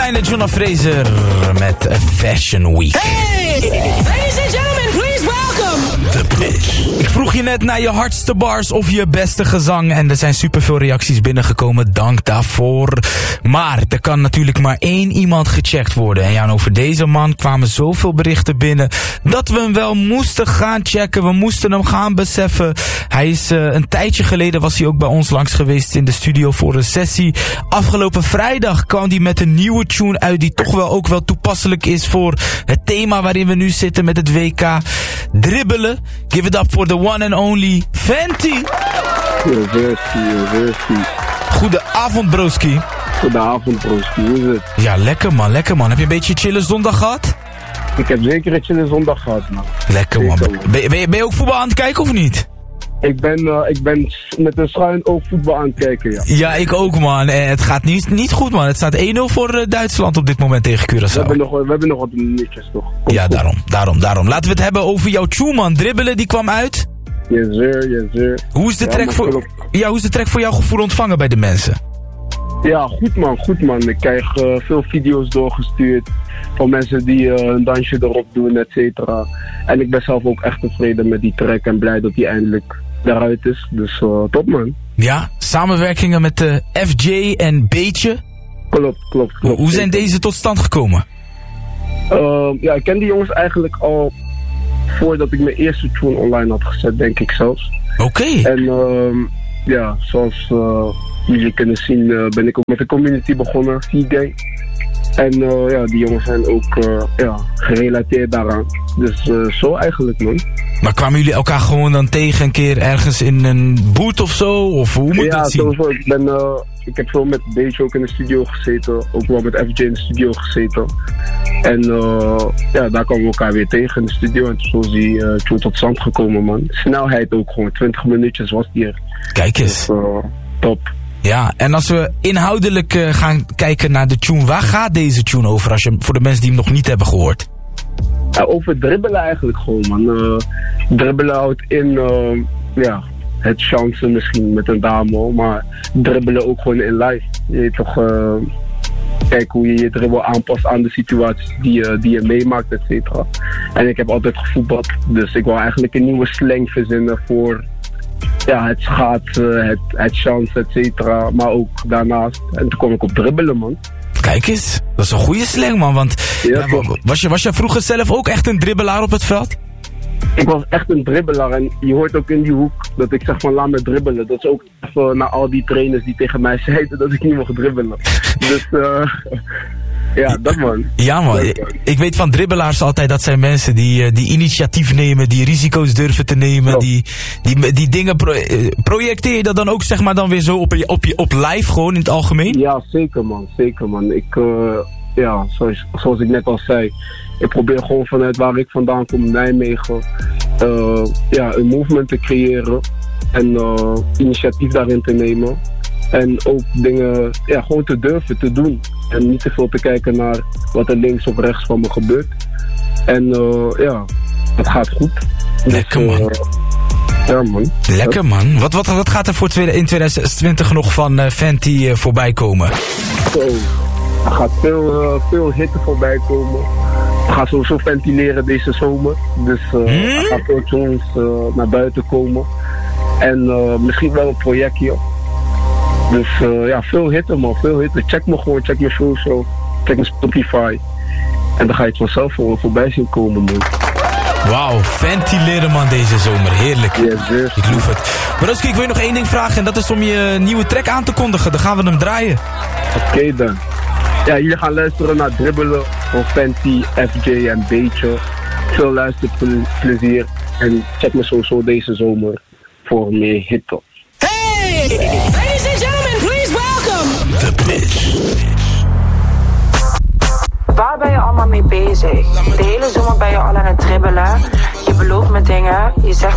kleine Jonah Fraser met Fashion Week. Hey! Ladies and gentlemen, please welcome... The Pitch. Ik vroeg je net naar je hardste bars of je beste gezang. En er zijn superveel reacties binnengekomen, dank daarvoor. Maar er kan natuurlijk maar één iemand gecheckt worden. En ja, en over deze man kwamen zoveel berichten binnen dat we hem wel moesten gaan checken. We moesten hem gaan beseffen. Hij is een tijdje geleden was hij ook bij ons langs geweest in de studio voor een sessie. Afgelopen vrijdag kwam hij met een nieuwe tune uit die toch wel ook wel toepasselijk is voor het thema waarin we nu zitten met het WK. Dribbelen. Give it up for the one and only Fenty. Goedenavond, broski. Goedenavond, broski. Hoe is het? Ja, lekker man, lekker man. Heb je een beetje chille zondag gehad? Ik heb zeker een chille zondag gehad, man. Lekker man. Ben je ook voetbal aan het kijken of niet? Ik ben met een schuin oog voetbal aan het kijken, ja. Ja, ik ook man. Het gaat niet goed man. Het staat 1-0 voor Duitsland op dit moment tegen Curaçao. We hebben nog wat minuutjes toch. Ja, daarom. Laten we het hebben over jouw tune man. Dribbelen, die kwam uit. Yes sir. Hoe is de track voor jouw gevoel ontvangen bij de mensen? Ja, goed man. Ik krijg veel video's doorgestuurd van mensen die een dansje erop doen, et cetera. En ik ben zelf ook echt tevreden met die track en blij dat die eindelijk eruit is. Dus top man. Ja, samenwerkingen met FJ en Beetje. Klopt. Hoe zijn deze tot stand gekomen? Ja, ik ken die jongens eigenlijk al voordat ik mijn eerste tune online had gezet, denk ik zelfs. Oké. En ja, zoals jullie kunnen zien ben ik ook met de community begonnen, C-Gang. En ja, die jongens zijn ook gerelateerd daaraan. Dus zo eigenlijk, man. Maar kwamen jullie elkaar gewoon dan tegen een keer ergens in een boot of zo? Of hoe moet dat zien? Ja, sowieso. Ik heb veel met Beetje ook in de studio gezeten. Ook wel met FJ in de studio gezeten. En ja, daar kwamen we elkaar weer tegen in de studio. En toen is die tune tot stand gekomen, man. Snelheid ook gewoon. 20 minuutjes was die er. Kijk eens. Dus, top. Ja, en als we inhoudelijk gaan kijken naar de tune, waar gaat deze tune over voor de mensen die hem nog niet hebben gehoord? Ja, over dribbelen eigenlijk gewoon, man. Dribbelen houdt in, ja, het chancen misschien met een dame, maar dribbelen ook gewoon in live. Je weet toch, kijk hoe je je dribbel aanpast aan de situaties die je meemaakt, et cetera. En ik heb altijd gevoetbald, dus ik wou eigenlijk een nieuwe slang verzinnen voor... Ja, het schaatsen, het chance, et cetera. Maar ook daarnaast. En toen kwam ik op dribbelen, man. Kijk eens, dat is een goede slang, man. Want ja, was je vroeger zelf ook echt een dribbelaar op het veld? Ik was echt een dribbelaar. En je hoort ook in die hoek dat ik zeg van laat me dribbelen. Dat is ook even naar al die trainers die tegen mij zeiden dat ik niet mocht dribbelen. Dus ja, dat man. Ja man, ik weet van dribbelaars altijd dat zijn mensen die initiatief nemen, die risico's durven te nemen, die dingen projecteer je dat dan ook zeg maar dan weer zo op live gewoon in het algemeen? Ja, zeker man. Ik, ja, zoals ik net al zei, ik probeer gewoon vanuit waar ik vandaan kom, Nijmegen, ja, een movement te creëren en initiatief daarin te nemen. En ook dingen gewoon te durven te doen. En niet te veel te kijken naar wat er links of rechts van me gebeurt. En ja, het gaat goed. Lekker man. Ja man. Lekker man. Wat gaat er in 2020 nog van Fenty voorbij komen? Zo, er gaat veel hitte voorbij komen. We gaan sowieso ventileren deze zomer. Dus er gaat veel tunes naar buiten komen. En misschien wel een projectje. Dus ja, veel hitte man, veel hitte. Check me gewoon, check mijn social, check mijn Spotify. En dan ga je het vanzelf voorbij zien komen, man. Wauw, ventileren man deze zomer, heerlijk. Yes. Ik loef het. Broski, ik wil je nog één ding vragen en dat is om je nieuwe track aan te kondigen. Dan gaan we hem draaien. Oké dan. Ja, jullie gaan luisteren naar Dribbelen van Fenty, FJ en Beetje. Veel luisterplezier en check me sowieso deze zomer voor meer hitte. Hey! Ladies and gentlemen, please welcome... The Pitch. Waar ben je allemaal mee bezig? De hele zomer ben je al aan het dribbelen. Je belooft me dingen. Je zegt